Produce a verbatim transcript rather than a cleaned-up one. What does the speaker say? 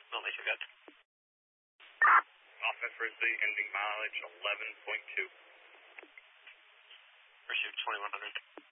Only forgot. Alpha Frisbee, ending mileage eleven point two. Pursuit twenty-one hundred.